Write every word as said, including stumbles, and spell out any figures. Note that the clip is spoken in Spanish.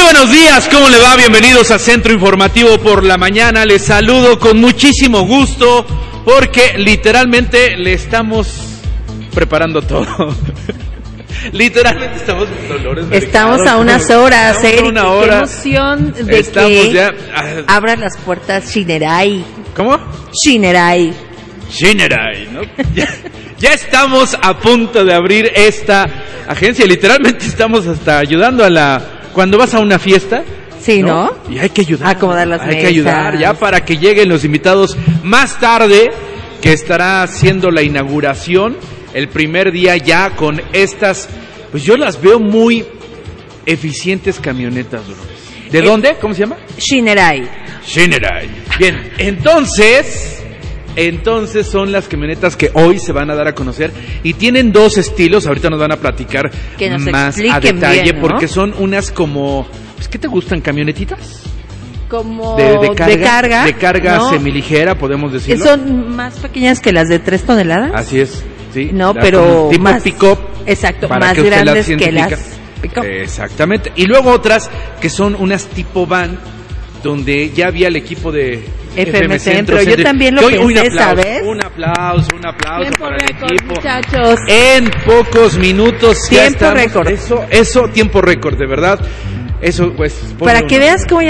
buenos días, ¿cómo le va? Bienvenidos a Centro Informativo por la Mañana. Les saludo con muchísimo gusto porque literalmente le estamos preparando todo. Literalmente estamos dolores. Estamos a unas horas, Eric. Una hora. Qué emoción de estamos que ya, abran las puertas Shinerai. ¿Cómo? Shinerai. Shinerai, ¿no? Ya, ya estamos a punto de abrir esta agencia. Literalmente estamos hasta ayudando a la... Cuando vas a una fiesta... Sí, ¿no? ¿no? Y hay que ayudar. Acomodar las hay mesas. que ayudar ya para que lleguen los invitados más tarde, que estará haciendo la inauguración el primer día ya con estas, pues yo las veo muy eficientes camionetas, Dolores. ¿De eh, dónde? ¿Cómo se llama? Shinerai. Shinerai. Bien, entonces, entonces son las camionetas que hoy se van a dar a conocer y tienen dos estilos. Ahorita nos van a platicar que nos más a detalle, bien, ¿no? Porque son unas como, pues, ¿qué te gustan? ¿Camionetitas? Como de, de carga, de carga, de carga ¿no? Semiligera, podemos decirlo. Son más pequeñas que las de tres toneladas. Así es, sí. No, pero tipo más pick-up. Exacto, más que grandes que las pick-up. Exactamente. Y luego otras que son unas tipo van, donde ya había el equipo de F M Centro. Yo también lo pensé, un aplauso, ¿sabes? Un aplauso, un aplauso tiempo para récord, el equipo. Muchachos. En pocos minutos tiempo ya estamos. Récord. Eso, eso, tiempo récord, de verdad. Eso, pues. Para que veas cómo